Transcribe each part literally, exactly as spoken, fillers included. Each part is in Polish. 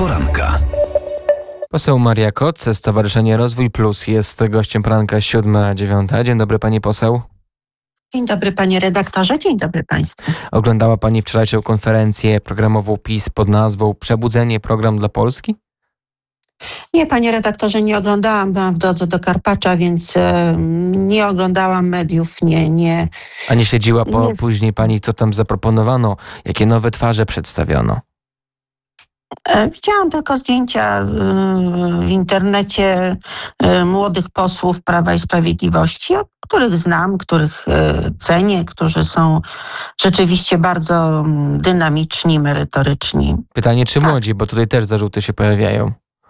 poranka. Poseł Maria Koc, Stowarzyszenie Rozwój Plus jest gościem poranka siódma dziewiąta. Dzień dobry pani poseł. Dzień dobry panie redaktorze, dzień dobry państwu. Oglądała pani wczorajszą konferencję programową PiS pod nazwą Przebudzenie, program dla Polski? Nie, panie redaktorze, nie oglądałam, byłam w drodze do Karpacza, więc e, nie oglądałam mediów, nie, nie. A nie śledziła po, nie... później pani, co tam zaproponowano? Jakie nowe twarze przedstawiono? E, widziałam tylko zdjęcia e, w internecie e, młodych posłów Prawa i Sprawiedliwości, których znam, których e, cenię, którzy są rzeczywiście bardzo dynamiczni, merytoryczni. Pytanie, czy tak. młodzi, bo tutaj też zarzuty się pojawiają.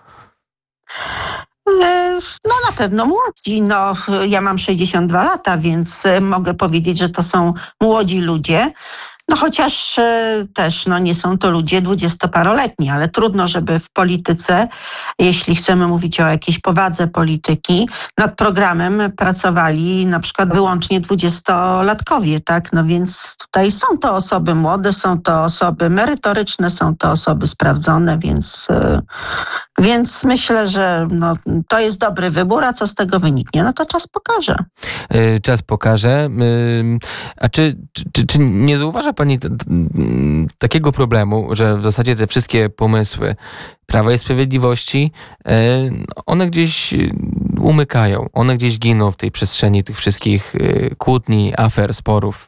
No na pewno młodzi. No, ja mam sześćdziesiąt dwa lata, więc mogę powiedzieć, że to są młodzi ludzie. No chociaż e, też no, nie są to ludzie dwudziestoparoletni, ale trudno, żeby w polityce, jeśli chcemy mówić o jakiejś powadze polityki, nad programem pracowali na przykład wyłącznie dwudziestolatkowie, tak? No więc tutaj są to osoby młode, są to osoby merytoryczne, są to osoby sprawdzone, więc, e, więc myślę, że no, to jest dobry wybór, a co z tego wyniknie? No to czas pokaże. Yy, czas pokaże. Yy, a czy, czy, czy nie zauważa pani t- t- takiego problemu, że w zasadzie te wszystkie pomysły Prawa i Sprawiedliwości, yy, one gdzieś umykają, one gdzieś giną w tej przestrzeni tych wszystkich yy, kłótni, afer, sporów?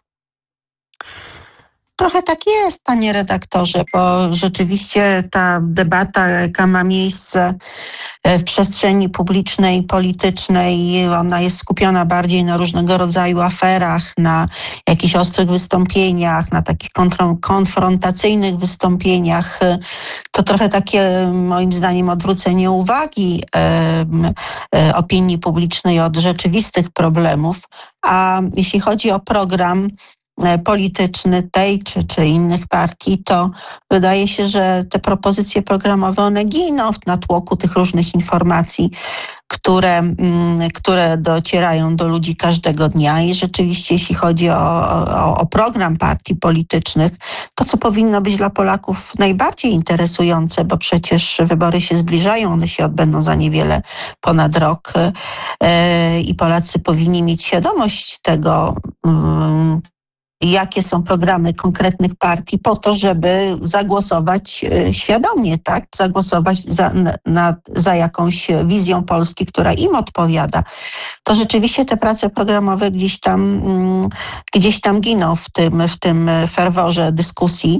Trochę tak jest, panie redaktorze, bo rzeczywiście ta debata, jaka ma miejsce w przestrzeni publicznej, politycznej, ona jest skupiona bardziej na różnego rodzaju aferach, na jakichś ostrych wystąpieniach, na takich kontro- konfrontacyjnych wystąpieniach. To trochę takie, moim zdaniem, odwrócenie uwagi e, e, opinii publicznej od rzeczywistych problemów. A jeśli chodzi o program polityczny tej czy, czy innych partii, to wydaje się, że te propozycje programowe, one giną w natłoku tych różnych informacji, które, które docierają do ludzi każdego dnia. I rzeczywiście, jeśli chodzi o, o, o program partii politycznych, to co powinno być dla Polaków najbardziej interesujące, bo przecież wybory się zbliżają, one się odbędą za niewiele ponad rok yy, i Polacy powinni mieć świadomość tego, yy, jakie są programy konkretnych partii po to, żeby zagłosować świadomie, tak? Zagłosować za, na, za jakąś wizją Polski, która im odpowiada. To rzeczywiście te prace programowe gdzieś tam, gdzieś tam giną w tym, w tym ferworze dyskusji.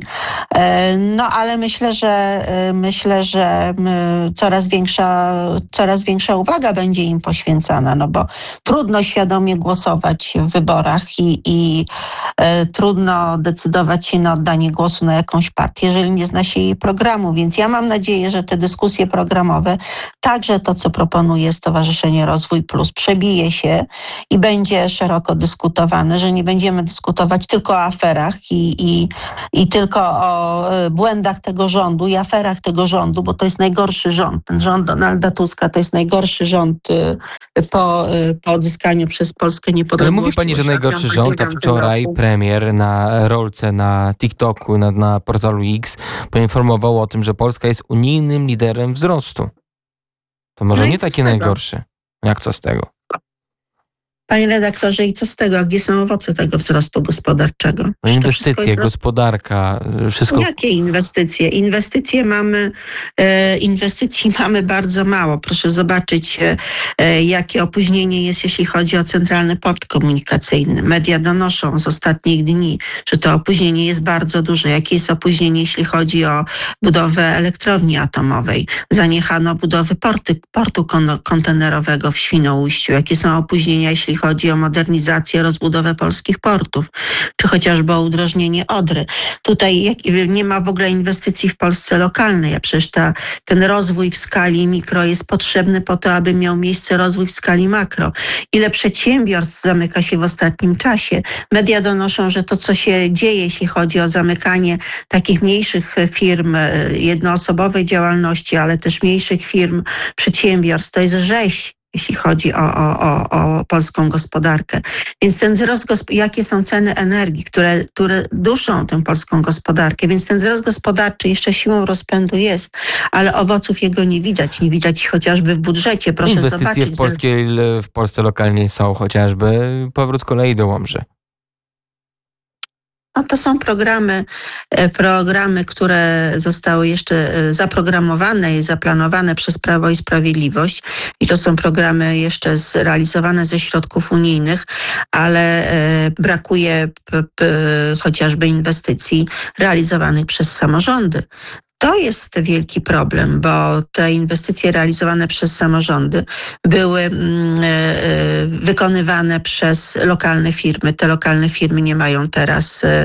No ale myślę, że myślę, że coraz większa, coraz większa uwaga będzie im poświęcana, no bo trudno świadomie głosować w wyborach i, i trudno decydować się na oddanie głosu na jakąś partię, jeżeli nie zna się jej programu. Więc ja mam nadzieję, że te dyskusje programowe, także to, co proponuje Stowarzyszenie Rozwój Plus, przebije się i będzie szeroko dyskutowane, że nie będziemy dyskutować tylko o aferach i, i, i tylko o błędach tego rządu i aferach tego rządu, bo to jest najgorszy rząd. Ten rząd Donalda Tuska to jest najgorszy rząd po, po odzyskaniu przez Polskę niepodległości. Ale mówi pani, że najgorszy rząd, a wczoraj premier na rolce na TikToku, na, na portalu X poinformował o tym, że Polska jest unijnym liderem wzrostu. To może no nie taki najgorszy. Jak co z tego? Panie redaktorze, i co z tego? A gdzie są owoce tego wzrostu gospodarczego? No inwestycje, gospodarka, wszystko. Jakie inwestycje? Inwestycje mamy, e, inwestycji mamy bardzo mało. Proszę zobaczyć, e, jakie opóźnienie jest, jeśli chodzi o Centralny Port Komunikacyjny. Media donoszą z ostatnich dni, że to opóźnienie jest bardzo duże. Jakie jest opóźnienie, jeśli chodzi o budowę elektrowni atomowej? Zaniechano budowy porty, portu kon- kontenerowego w Świnoujściu. Jakie są opóźnienia, jeśli chodzi o modernizację, rozbudowę polskich portów, czy chociażby o udrożnienie Odry. Tutaj jak, nie ma w ogóle inwestycji w Polsce lokalnej, a przecież ta, ten rozwój w skali mikro jest potrzebny po to, aby miał miejsce rozwój w skali makro. Ile przedsiębiorstw zamyka się w ostatnim czasie? Media donoszą, że to, co się dzieje, jeśli chodzi o zamykanie takich mniejszych firm, jednoosobowej działalności, ale też mniejszych firm, przedsiębiorstw, to jest rzeź. jeśli chodzi o, o, o, o polską gospodarkę. Więc ten wzrost, gosp- jakie są ceny energii, które, które duszą tę polską gospodarkę, więc ten wzrost gospodarczy jeszcze siłą rozpędu jest, ale owoców jego nie widać. Nie widać chociażby w budżecie. Proszę Inwestycje zobaczyć. w, polskiej, w Polsce lokalnie są chociażby powrót kolei do Łomży. No to są programy, programy, które zostały jeszcze zaprogramowane i zaplanowane przez Prawo i Sprawiedliwość i to są programy jeszcze zrealizowane ze środków unijnych, ale brakuje p- p- chociażby inwestycji realizowanych przez samorządy. To jest wielki problem, bo te inwestycje realizowane przez samorządy były y, y, wykonywane przez lokalne firmy. Te lokalne firmy nie mają teraz y,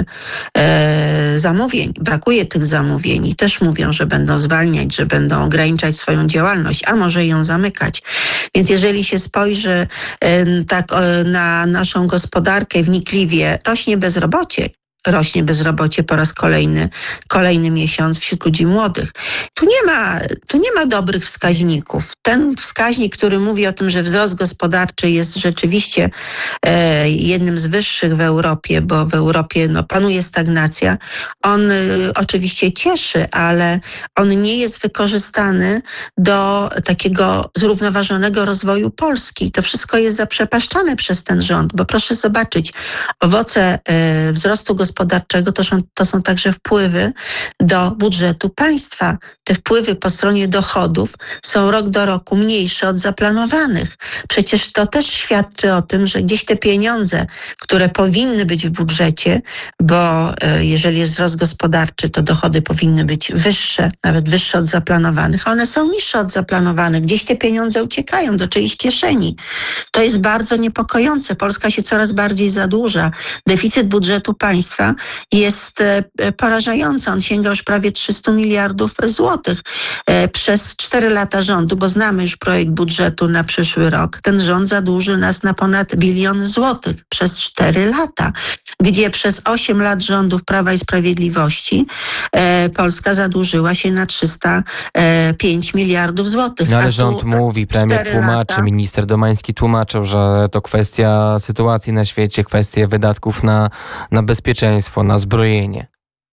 y, zamówień. Brakuje tych zamówień i też mówią, że będą zwalniać, że będą ograniczać swoją działalność, a może ją zamykać. Więc jeżeli się spojrzy y, tak y, na naszą gospodarkę wnikliwie, rośnie bezrobocie. Rośnie bezrobocie po raz kolejny, kolejny miesiąc wśród ludzi młodych. Tu nie ma, tu nie ma dobrych wskaźników. Ten wskaźnik, który mówi o tym, że wzrost gospodarczy jest rzeczywiście e, jednym z wyższych w Europie, bo w Europie no, panuje stagnacja, on e, oczywiście cieszy, ale on nie jest wykorzystany do takiego zrównoważonego rozwoju Polski. To wszystko jest zaprzepaszczane przez ten rząd, bo proszę zobaczyć, owoce e, wzrostu gospodarczego gospodarczego, to są, to są także wpływy do budżetu państwa. Te wpływy po stronie dochodów są rok do roku mniejsze od zaplanowanych. Przecież to też świadczy o tym, że gdzieś te pieniądze, które powinny być w budżecie, bo e, jeżeli jest wzrost gospodarczy, to dochody powinny być wyższe, nawet wyższe od zaplanowanych, a one są niższe od zaplanowanych. Gdzieś te pieniądze uciekają do czyjejś kieszeni. To jest bardzo niepokojące. Polska się coraz bardziej zadłuża. Deficyt budżetu państwa jest porażający. On sięga już prawie trzysta miliardów złotych przez cztery lata rządu, bo znamy już projekt budżetu na przyszły rok. Ten rząd zadłuży nas na ponad bilion złotych przez cztery lata, gdzie przez osiem lat rządów Prawa i Sprawiedliwości Polska zadłużyła się na trzysta pięć miliardów złotych. No ale rząd mówi, premier tłumaczy, lata... minister Domański tłumaczył, że to kwestia sytuacji na świecie, kwestia wydatków na, na bezpieczeństwo, na zbrojenie.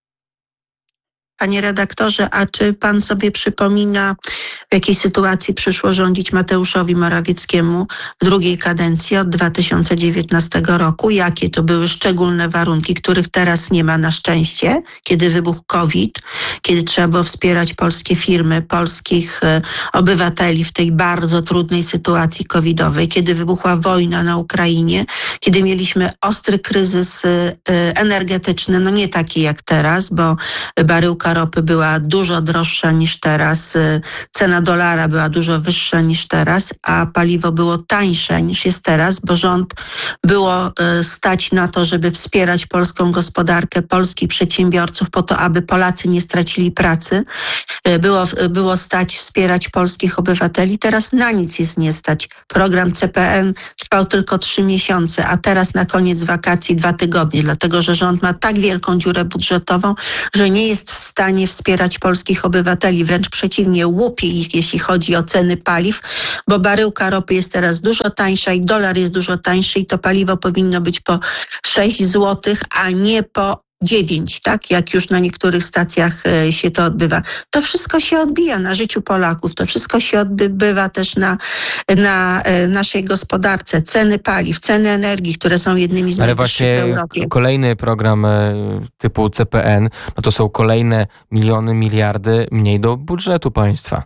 Panie redaktorze, a czy pan sobie przypomina, w jakiej sytuacji przyszło rządzić Mateuszowi Morawieckiemu w drugiej kadencji od dwa tysiące dziewiętnastego roku? Jakie to były szczególne warunki, których teraz nie ma na szczęście, kiedy wybuchł COVID, kiedy trzeba było wspierać polskie firmy, polskich e, obywateli w tej bardzo trudnej sytuacji covidowej, kiedy wybuchła wojna na Ukrainie, kiedy mieliśmy ostry kryzys e, energetyczny, no nie taki jak teraz, bo baryłka ropy była dużo droższa niż teraz, cena dolara była dużo wyższa niż teraz, a paliwo było tańsze niż jest teraz, bo rząd było stać na to, żeby wspierać polską gospodarkę, polskich przedsiębiorców po to, aby Polacy nie stracili pracy. Było, było stać wspierać polskich obywateli. Teraz na nic jest nie stać. Program C P N trwał tylko trzy miesiące, a teraz na koniec wakacji dwa tygodnie, dlatego że rząd ma tak wielką dziurę budżetową, że nie jest w stanie wspierać polskich obywateli, wręcz przeciwnie, łupie ich, jeśli chodzi o ceny paliw, bo baryłka ropy jest teraz dużo tańsza i dolar jest dużo tańszy i to paliwo powinno być po sześć złotych, a nie po dziewięć, tak? Jak już na niektórych stacjach się to odbywa. To wszystko się odbija na życiu Polaków, to wszystko się odbywa też na, na naszej gospodarce. Ceny paliw, ceny energii, które są jednymi z Ale najwyższych w Europie. właśnie kolejny program typu C P N, no to są kolejne miliony, miliardy mniej do budżetu państwa.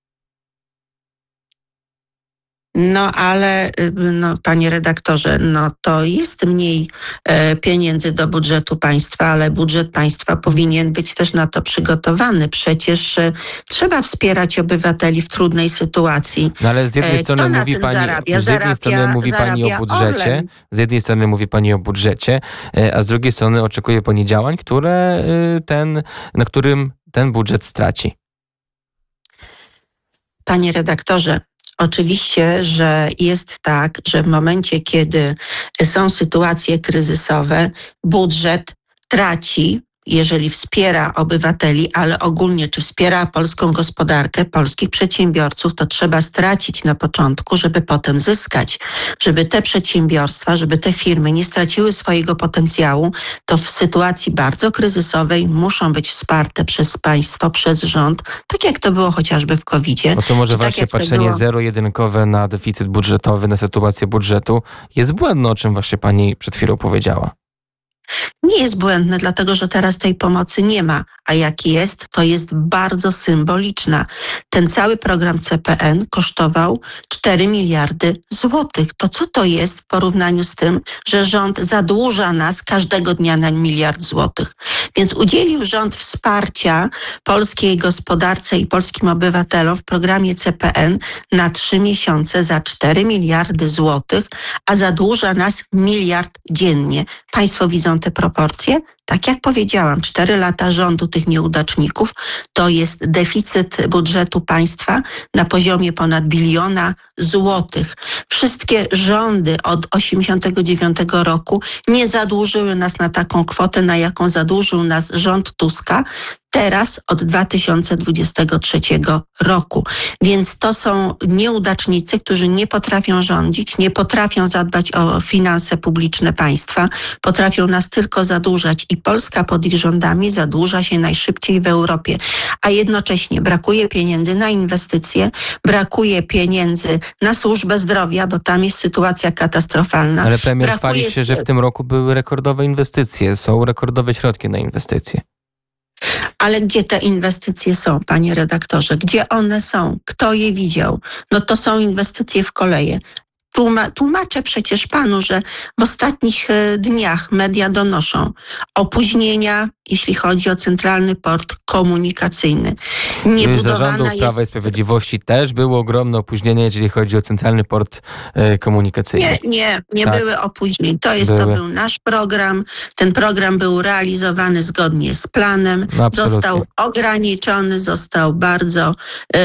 No ale, no, panie redaktorze, no to jest mniej e, pieniędzy do budżetu państwa, ale budżet państwa powinien być też na to przygotowany. Przecież e, trzeba wspierać obywateli w trudnej sytuacji. No ale z jednej e, strony mówi pani, zarabia? z jednej Zarabia, strony mówi pani o budżecie, Orlen. z jednej strony mówi pani o budżecie, a z drugiej strony oczekuje pani działań, które ten, na którym ten budżet straci. Panie redaktorze, oczywiście, że jest tak, że w momencie, kiedy są sytuacje kryzysowe, budżet traci jeżeli wspiera obywateli, ale ogólnie czy wspiera polską gospodarkę, polskich przedsiębiorców, to trzeba stracić na początku, żeby potem zyskać. Żeby te przedsiębiorstwa, żeby te firmy nie straciły swojego potencjału, to w sytuacji bardzo kryzysowej muszą być wsparte przez państwo, przez rząd, tak jak to było chociażby w kowidzie. No to może tak właśnie patrzenie było... zero-jedynkowe na deficyt budżetowy, na sytuację budżetu jest błędne, o czym właśnie pani przed chwilą powiedziała. Nie jest błędne, dlatego że teraz tej pomocy nie ma, a jak jest, to jest bardzo symboliczna. Ten cały program C P N kosztował cztery miliardy złotych. To co to jest w porównaniu z tym, że rząd zadłuża nas każdego dnia na miliard złotych? Więc udzielił rząd wsparcia polskiej gospodarce i polskim obywatelom w programie C P N na trzy miesiące za cztery miliardy złotych, a zadłuża nas miliard dziennie. Państwo widzą te proporcje? Tak jak powiedziałam, cztery lata rządu tych nieudaczników to jest deficyt budżetu państwa na poziomie ponad biliona złotych. Wszystkie rządy od osiemdziesiątego dziewiątego roku nie zadłużyły nas na taką kwotę, na jaką zadłużył nas rząd Tuska. Teraz od dwa tysiące dwudziestego trzeciego roku. Więc to są nieudacznicy, którzy nie potrafią rządzić, nie potrafią zadbać o finanse publiczne państwa, potrafią nas tylko zadłużać i Polska pod ich rządami zadłuża się najszybciej w Europie. A jednocześnie brakuje pieniędzy na inwestycje, brakuje pieniędzy na służbę zdrowia, bo tam jest sytuacja katastrofalna. Ale premier brakuje... chwali się, że w tym roku były rekordowe inwestycje, są rekordowe środki na inwestycje. Ale gdzie te inwestycje są, panie redaktorze? Gdzie one są? Kto je widział? No to są inwestycje w koleje. Tłuma- tłumaczę przecież panu, że w ostatnich e, dniach media donoszą opóźnienia, jeśli chodzi o centralny port komunikacyjny. Nie Za rządów jest... Prawa i Sprawiedliwości też było ogromne opóźnienie, jeżeli chodzi o centralny port e, komunikacyjny. Nie, nie, nie Tak. były opóźnień. To jest, to Były. był nasz program. Ten program był realizowany zgodnie z planem. No, absolutnie. Został ograniczony, został bardzo yy,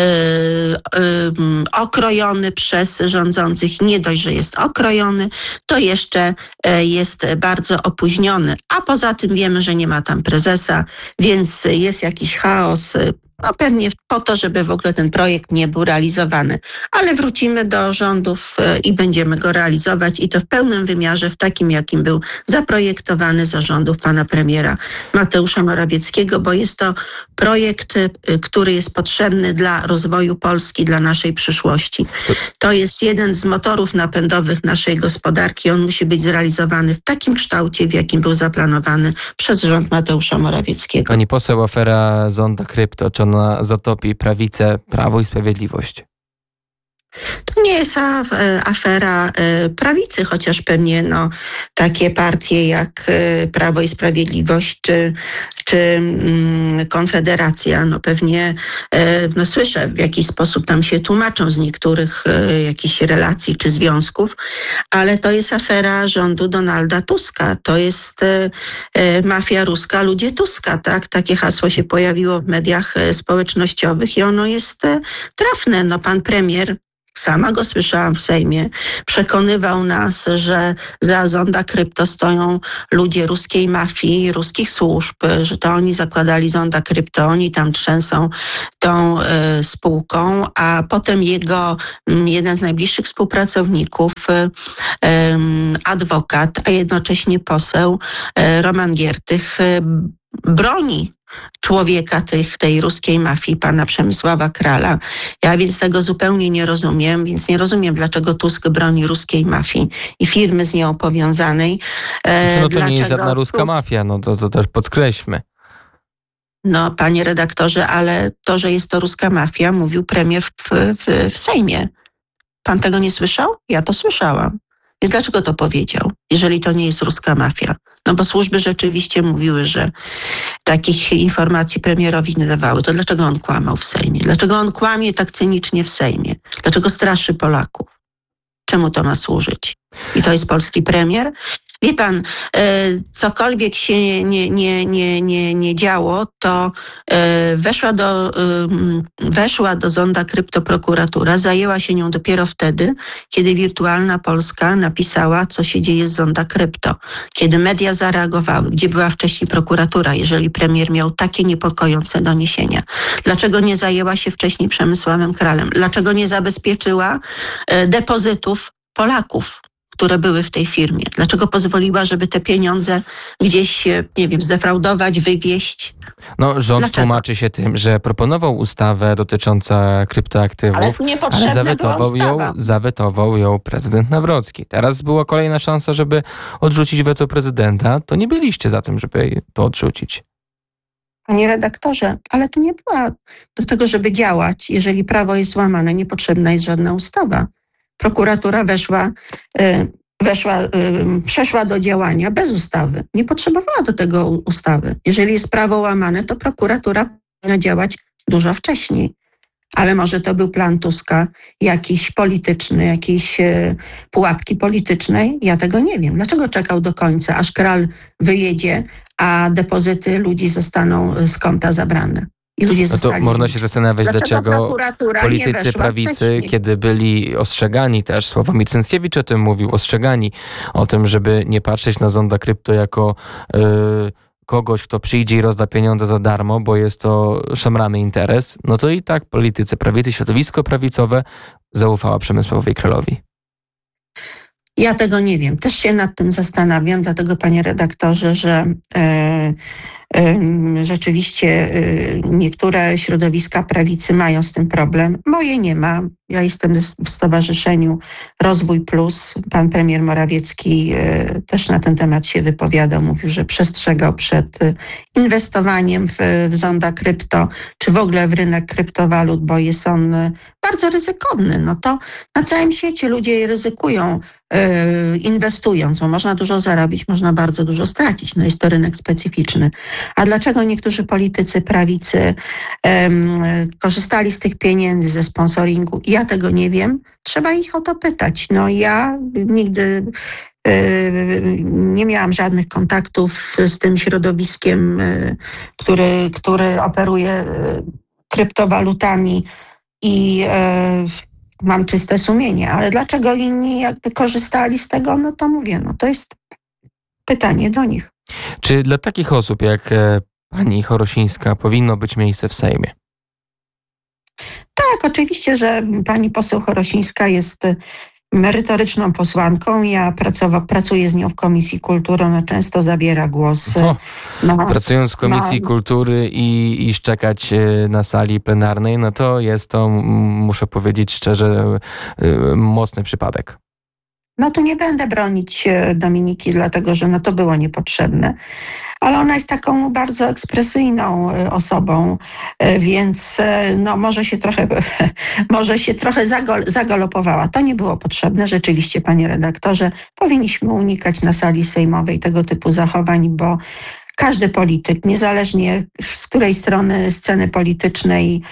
yy, okrojony przez rządzących. Nie dość, że jest okrojony, to jeszcze yy, jest bardzo opóźniony. A poza tym wiemy, że nie ma tam prezesa, więc jest jakiś chaos. No pewnie po to, żeby w ogóle ten projekt nie był realizowany. Ale wrócimy do rządów i będziemy go realizować i to w pełnym wymiarze, w takim jakim był zaprojektowany za rządów pana premiera Mateusza Morawieckiego, bo jest to projekt, który jest potrzebny dla rozwoju Polski, dla naszej przyszłości. To jest jeden z motorów napędowych naszej gospodarki. On musi być zrealizowany w takim kształcie, w jakim był zaplanowany przez rząd Mateusza Morawieckiego. Pani poseł, afera Zonda Krypto, czy ona zatopi prawicę, Prawo i Sprawiedliwość? To nie jest afera prawicy, chociaż pewnie no, takie partie jak Prawo i Sprawiedliwość czy, czy Konfederacja, no pewnie no, słyszę w jaki sposób tam się tłumaczą z niektórych jakichś relacji czy związków, ale to jest afera rządu Donalda Tuska. To jest mafia ruska, ludzie Tuska, tak? Takie hasło się pojawiło w mediach społecznościowych i ono jest trafne. No pan premier, sama go słyszałam w Sejmie, przekonywał nas, że za Zonda Krypto stoją ludzie ruskiej mafii, ruskich służb, że to oni zakładali Zonda Krypto, oni tam trzęsą tą y, spółką, a potem jego y, jeden z najbliższych współpracowników, y, y, adwokat, a jednocześnie poseł y, Roman Giertych y, broni człowieka tych, tej ruskiej mafii, pana Przemysława Krala. Ja więc tego zupełnie nie rozumiem, więc nie rozumiem, dlaczego Tusk broni ruskiej mafii i firmy z nią powiązanej. E, no to dlaczego nie jest żadna ruska Tusk... mafia, no to, to też podkreślmy. No, panie redaktorze, ale to, że jest to ruska mafia, mówił premier w, w, w Sejmie. Pan tego nie słyszał? Ja to słyszałam. Więc dlaczego to powiedział, jeżeli to nie jest ruska mafia? No bo służby rzeczywiście mówiły, że takich informacji premierowi nie dawały. To dlaczego on kłamał w Sejmie? Dlaczego on kłamie tak cynicznie w Sejmie? Dlaczego straszy Polaków? Czemu to ma służyć? I to jest polski premier? Wie pan, cokolwiek się nie, nie, nie, nie, nie działo, to weszła do, weszła do zonda kryptoprokuratura, zajęła się nią dopiero wtedy, kiedy Wirtualna Polska napisała, co się dzieje z zonda krypto. Kiedy media zareagowały, gdzie była wcześniej prokuratura, jeżeli premier miał takie niepokojące doniesienia. Dlaczego nie zajęła się wcześniej Przemysławem Kralem? Dlaczego nie zabezpieczyła depozytów Polaków, które były w tej firmie? Dlaczego pozwoliła, żeby te pieniądze gdzieś, nie wiem, zdefraudować, wywieźć? No, rząd Dlaczego? tłumaczy się tym, że proponował ustawę dotyczącą kryptoaktywów, Ale ale, niepotrzebna zawetował była ją, ustawa. zawetował ją prezydent Nawrocki. Teraz była kolejna szansa, żeby odrzucić weto prezydenta. To nie byliście za tym, żeby to odrzucić. Panie redaktorze, ale tu nie była do tego, żeby działać. Jeżeli prawo jest złamane, niepotrzebna jest żadna ustawa. Prokuratura weszła, weszła, przeszła do działania bez ustawy. Nie potrzebowała do tego ustawy. Jeżeli jest prawo łamane, to prokuratura powinna działać dużo wcześniej. Ale może to był plan Tuska, jakiś polityczny, jakiejś pułapki politycznej? Ja tego nie wiem. Dlaczego czekał do końca, aż Kral wyjedzie, a depozyty ludzi zostaną z konta zabrane? I ludzie No to zostali można z... się zastanawiać, Dlaczego dlaczego prokuratura nie politycy weszła prawicy, wcześniej? kiedy byli ostrzegani też, Sławomir Cęckiewicz o tym mówił, ostrzegani o tym, żeby nie patrzeć na zonda krypto jako yy, kogoś, kto przyjdzie i rozda pieniądze za darmo, bo jest to szemrany interes, no to i tak politycy prawicy, środowisko prawicowe zaufała Przemysławowi Kralowi. Ja tego nie wiem. Też się nad tym zastanawiam, dlatego, panie redaktorze, że e, e, rzeczywiście e, niektóre środowiska prawicy mają z tym problem. Moje nie ma. Ja jestem w Stowarzyszeniu Rozwój Plus. Pan premier Morawiecki e, też na ten temat się wypowiadał. Mówił, że przestrzegał przed inwestowaniem w, w zonda krypto, czy w ogóle w rynek kryptowalut, bo jest on bardzo ryzykowny. No to na całym świecie ludzie ryzykują, yy, inwestując, bo można dużo zarobić, można bardzo dużo stracić. No jest to rynek specyficzny. A dlaczego niektórzy politycy prawicy yy, korzystali z tych pieniędzy ze sponsoringu? Ja tego nie wiem. Trzeba ich o to pytać. No ja nigdy nie miałam żadnych kontaktów z tym środowiskiem, który, który operuje kryptowalutami i mam czyste sumienie. Ale dlaczego inni jakby korzystali z tego? No to mówię, no to jest pytanie do nich. Czy dla takich osób jak pani Chorosińska powinno być miejsce w Sejmie? Tak, oczywiście, że pani poseł Chorosińska jest merytoryczną posłanką. Ja pracowa, pracuję z nią w Komisji Kultury. Ona często zabiera głos. O, ma, pracując w Komisji ma... Kultury i, i szczekać na sali plenarnej, no to jest to, muszę powiedzieć szczerze, mocny przypadek. No tu nie będę bronić Dominiki, dlatego że no to było niepotrzebne. Ale ona jest taką bardzo ekspresyjną osobą, więc no może się trochę, może się trochę zagol, zagalopowała. To nie było potrzebne. Rzeczywiście, panie redaktorze, powinniśmy unikać na sali sejmowej tego typu zachowań, bo każdy polityk, niezależnie z której strony sceny politycznej,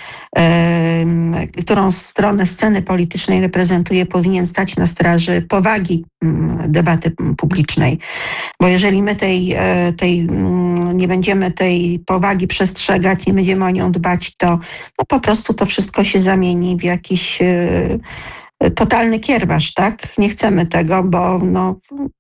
e, którą stronę sceny politycznej reprezentuje, powinien stać na straży powagi debaty publicznej. Bo jeżeli my tej, tej, nie będziemy tej powagi przestrzegać, nie będziemy o nią dbać, to no po prostu to wszystko się zamieni w jakiś e, totalny kiermasz, tak? Nie chcemy tego, bo no,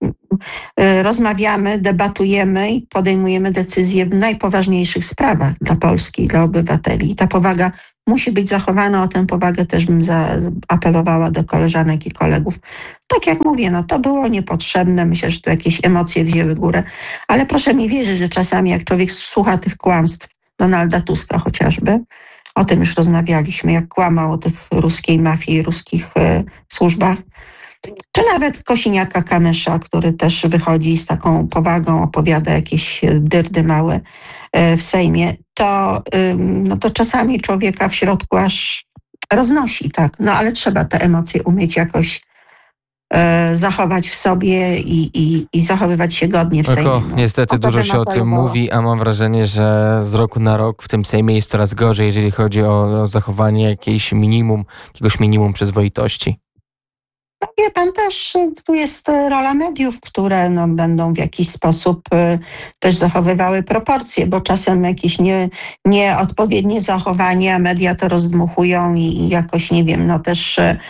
rozmawiamy, debatujemy i podejmujemy decyzje w najpoważniejszych sprawach dla Polski i dla obywateli. I ta powaga musi być zachowana. O tę powagę też bym zaapelowała do koleżanek i kolegów. Tak jak mówię, no to było niepotrzebne. Myślę, że tu jakieś emocje wzięły górę. Ale proszę mi wierzyć, że czasami jak człowiek słucha tych kłamstw Donalda Tuska chociażby, o tym już rozmawialiśmy, jak kłamał o tych ruskiej mafii, ruskich e, służbach, czy nawet Kosiniaka-Kamysza, który też wychodzi z taką powagą, opowiada jakieś dyrdy małe e, w Sejmie, to, e, no to czasami człowieka w środku aż roznosi, tak. No ale trzeba te emocje umieć jakoś e, zachować w sobie i, i, i zachowywać się godnie w Sejmie. Tylko, No. niestety O dużo się o tym mówi, a mam wrażenie, że z roku na rok w tym Sejmie jest coraz gorzej, jeżeli chodzi o, o zachowanie jakiejś minimum, jakiegoś minimum przyzwoitości. No wie pan też, tu jest rola mediów, które no, będą w jakiś sposób y, też zachowywały proporcje, bo czasem jakieś nie, nieodpowiednie zachowania, media to rozdmuchują i, i jakoś, nie wiem, no też y,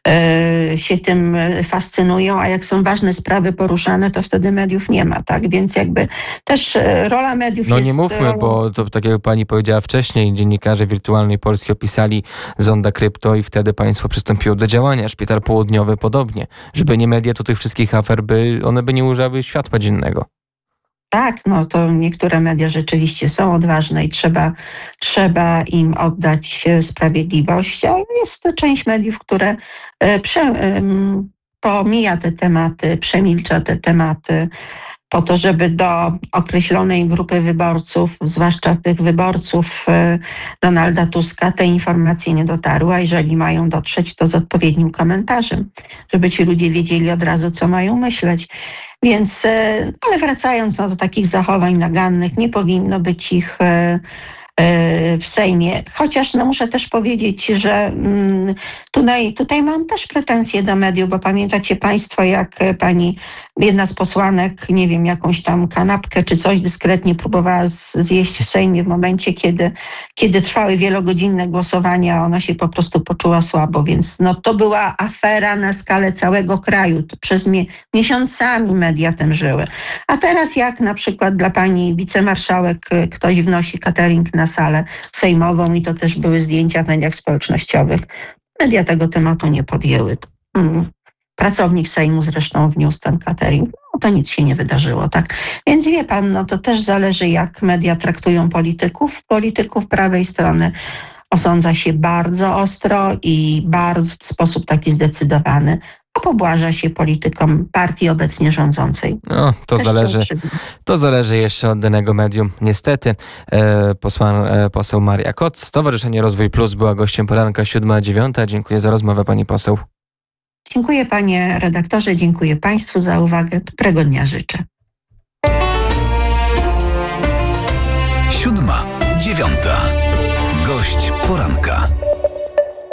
y, się tym fascynują, a jak są ważne sprawy poruszane, to wtedy mediów nie ma, tak? Więc jakby też y, rola mediów No jest... nie mówmy, rolą... bo to tak jak pani powiedziała wcześniej, dziennikarze Wirtualnej Polski opisali zonda krypto i wtedy państwo przystąpiło do działania. Szpital Południowy podobnie. Żeby nie media, to tych wszystkich afer by, one by nie ujrzały światła dziennego. Tak, no to niektóre media rzeczywiście są odważne i trzeba, trzeba im oddać sprawiedliwość, ale jest część mediów, które e, prze, em, pomija te tematy, przemilcza te tematy po to, żeby do określonej grupy wyborców, zwłaszcza tych wyborców e, Donalda Tuska, te informacje nie dotarły, a jeżeli mają dotrzeć, to z odpowiednim komentarzem, żeby ci ludzie wiedzieli od razu, co mają myśleć. Więc, e, ale wracając no, do takich zachowań nagannych, nie powinno być ich e, e, w Sejmie. Chociaż no, muszę też powiedzieć, że mm, tutaj, tutaj mam też pretensje do mediów, bo pamiętacie państwo, jak pani jedna z posłanek, nie wiem, jakąś tam kanapkę czy coś dyskretnie próbowała z, zjeść w Sejmie w momencie, kiedy, kiedy trwały wielogodzinne głosowania, ona się po prostu poczuła słabo, więc no, to była afera na skalę całego kraju. To przez mie- miesiącami media tym żyły. A teraz jak na przykład dla pani wicemarszałek ktoś wnosi catering na salę sejmową i to też były zdjęcia w mediach społecznościowych, media tego tematu nie podjęły. Hmm. Pracownik Sejmu zresztą wniósł ten catering. No to nic się nie wydarzyło, tak? Więc wie pan, no to też zależy, jak media traktują polityków. Polityków prawej strony osądza się bardzo ostro i bardzo w sposób taki zdecydowany, a pobłaża się politykom partii obecnie rządzącej. No, to Też zależy, częstszy- to zależy jeszcze od danego medium. Niestety, e, posła, e, poseł Maria Koc, Stowarzyszenie Rozwój Plus była gościem poranka siódma dziewiąta. Dziękuję za rozmowę, pani poseł. Dziękuję panie redaktorze, dziękuję państwu za uwagę. Dobrego dnia życzę. Siódma, dziewiąta. Gość poranka.